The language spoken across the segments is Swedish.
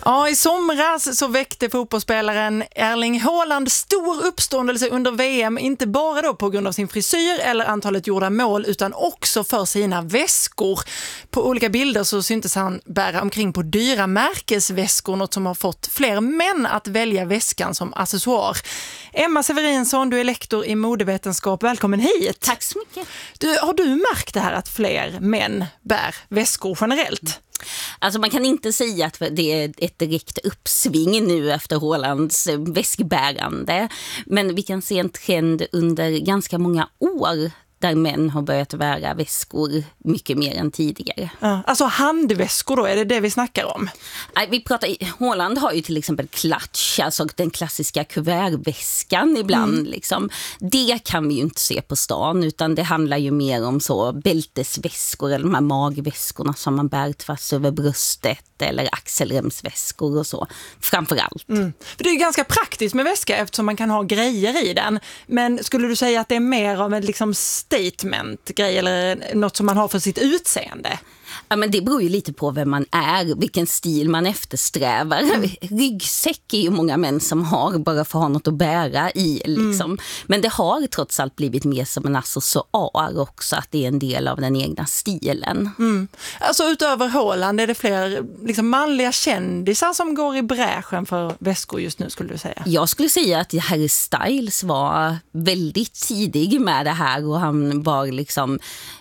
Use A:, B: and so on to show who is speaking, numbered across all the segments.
A: Ja, i somras så väckte fotbollsspelaren Erling Haaland stor uppståndelse under VM, inte bara då på grund av sin frisyr eller antalet gjorda mål utan också för sina väskor. På olika bilder så syntes han bära omkring på dyra märkesväskor, något som har fått fler män att välja väskan som accessoar. Emma Severinsson, du är lektor i modevetenskap. Välkommen hit.
B: Tack så mycket.
A: Har du märkt det här att fler män bär väskor generellt?
B: Alltså man kan inte säga att det är ett direkt uppsving nu efter Haalands väskbärande. Men vi kan se en trend under ganska många år där män har börjat bära väskor mycket mer än tidigare.
A: Ja, alltså handväskor då, är det vi snackar om?
B: Nej, Haaland har ju till exempel clutch, alltså den klassiska kuvertväskan ibland. Liksom. Det kan vi ju inte se på stan, utan det handlar ju mer om så bältesväskor eller de här magväskorna som man bär tvärs över bröstet eller axelremsväskor och så, framförallt.
A: För det är ju ganska praktiskt med väska eftersom man kan ha grejer i den. Men skulle du säga att det är mer av en liksom statement-grej eller något som man har för sitt utseende?
B: Ja, men det beror ju lite på vem man är, vilken stil man eftersträvar. Ryggsäck är ju många män som har bara för att ha något att bära i. Liksom. Men det har trots allt blivit mer som en accessoar också, att det är en del av den egna stilen.
A: Alltså utöver Haaland är det fler liksom manliga kändisar som går i bräschen för väskor just nu, skulle du säga?
B: Jag skulle säga att Harry Styles var väldigt tidig med det här och han var liksom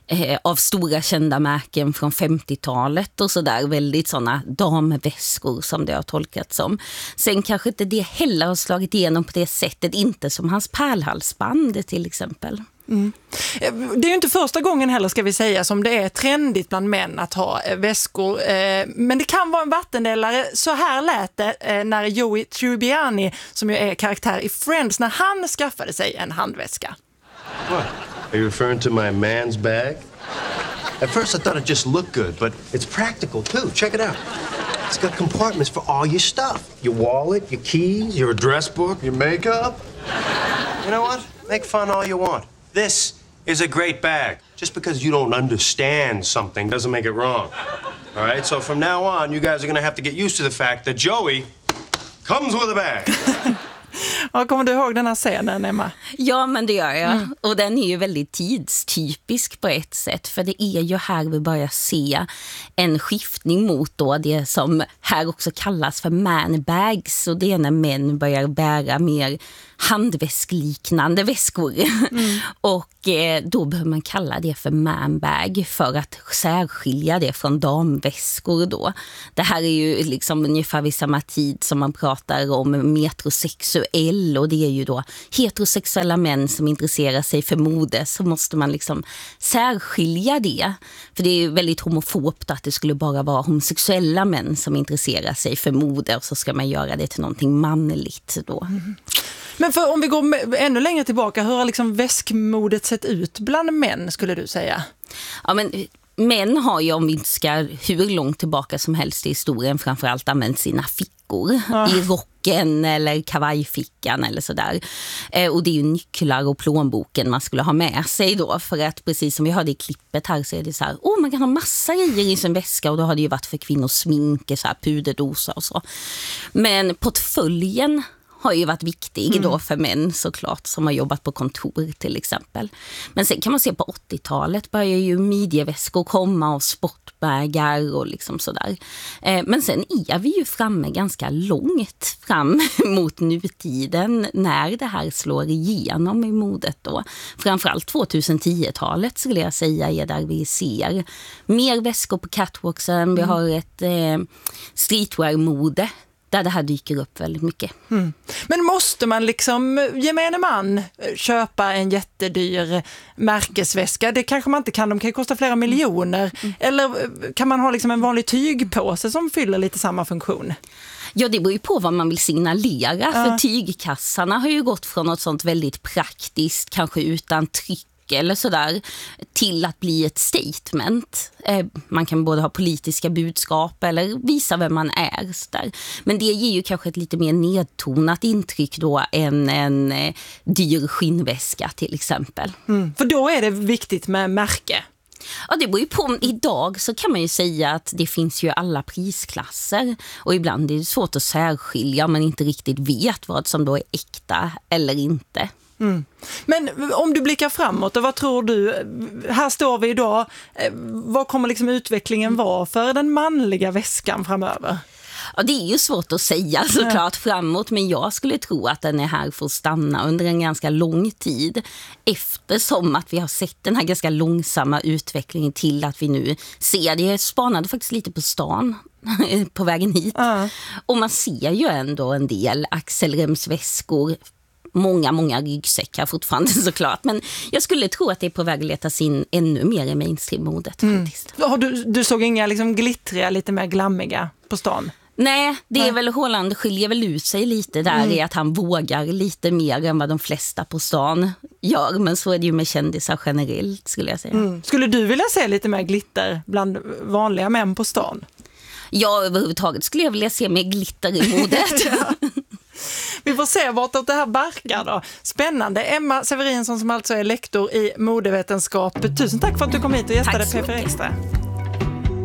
B: av stora kända märken från 50-talet och sådär, väldigt sådana damväskor som det har tolkats som. Sen kanske inte det heller har slagit igenom på det sättet, inte som hans pärlhalsband till exempel.
A: Det är ju inte första gången heller, ska vi säga, som det är trendigt bland män att ha väskor, men det kan vara en vattendelare. Så här lät det när Joey Tribbiani, som ju är karaktär i Friends, när han skaffade sig en handväska.
C: What? Are you referring to my man's bag? At first I thought it just looked good, but it's practical too. Check it out. It's got compartments for all your stuff. Your wallet, your keys, your address book, your makeup. You know what? Make fun all you want. This is a great bag. Just because you don't understand something doesn't make it wrong. All right? So from now on, you guys are going to have to get used to the fact that Joey comes with a bag.
A: Ja, kommer du ihåg den här scenen, Emma?
B: Ja, men det gör jag. Och den är ju väldigt tidstypisk på ett sätt. För det är ju här vi börjar se en skiftning mot då det som här också kallas för manbags. Och det är när män börjar bära mer handväskliknande väskor. Och då behöver man kalla det för manbag för att särskilja det från damväskor då. Det här är ju liksom ungefär vid samma tid som man pratar om metrosexuell, och det är ju då heterosexuella män som intresserar sig för mode, så måste man liksom särskilja det. För det är ju väldigt homofobt att det skulle bara vara homosexuella män som intresserar sig för mode, och så ska man göra det till någonting manligt då.
A: Men för om vi går ännu längre tillbaka, hur har liksom väskmodet sett ut bland män, skulle du säga?
B: Ja, men män har ju, om vi inte ska hur långt tillbaka som helst i historien, framförallt använt sina fickor i rocken eller kavajfickan eller sådär. Och det är ju nycklar och plånboken man skulle ha med sig då, för att precis som vi hörde i klippet här så är det så här, man kan ha massa grejer i sin väska, och då har det ju varit för kvinnor sminke, så här puderdosa och så. Men portföljen har ju varit viktig då för män såklart, som har jobbat på kontor till exempel. Men sen kan man se på 80-talet börjar ju midjeväskor komma och sportbägar och liksom sådär. Men sen är vi ju framme ganska långt fram mot nutiden när det här slår igenom i modet då. Framförallt 2010-talet skulle jag säga är där vi ser mer väskor på catwalksen. Vi har ett streetwear-mode där det här dyker upp väldigt mycket.
A: Men måste man liksom, gemene man, köpa en jättedyr märkesväska? Det kanske man inte kan, de kan ju kosta flera miljoner. Eller kan man ha liksom en vanlig tygpåse som fyller lite samma funktion?
B: Ja, det beror ju på vad man vill signalera. För tygkassarna har ju gått från något sånt väldigt praktiskt, kanske utan tryck eller sådär, till att bli ett statement. Man kan både ha politiska budskap eller visa vem man är. Sådär. Men det ger ju kanske ett lite mer nedtonat intryck då än en dyr skinnväska till exempel.
A: För då är det viktigt med märke.
B: Ja, det beror ju på. Idag så kan man ju säga att det finns ju alla prisklasser och ibland är det svårt att särskilja om man inte riktigt vet vad som då är äkta eller inte.
A: Mm. Men om du blickar framåt, vad tror du? Här står vi idag. Vad kommer liksom utvecklingen vara för den manliga väskan framöver?
B: Ja, det är ju svårt att säga såklart framåt, men jag skulle tro att den är här för att stanna under en ganska lång tid, eftersom att vi har sett den här ganska långsamma utvecklingen till att vi nu ser, jag spanade faktiskt lite på stan på vägen hit, och man ser ju ändå en del axelremsväskor, många ryggsäckar fortfarande såklart, men jag skulle tro att det är på väg att letas in ännu mer i mainstream-modet faktiskt.
A: Du såg inga liksom glittriga, lite mer glammiga på stan?
B: Nej, det är väl Haaland skiljer väl ut sig lite där i att han vågar lite mer än vad de flesta på stan gör, men så är det ju med kändisar generellt skulle jag säga.
A: Skulle du vilja se lite mer glitter bland vanliga män på stan?
B: Ja, överhuvudtaget skulle jag vilja se mer glitter i modet.
A: Vi får se vartåt det här barkar då. Spännande. Emma Severinsson som alltså är lektor i modevetenskap. Tusen tack för att du kom hit och gästade P4 Extra.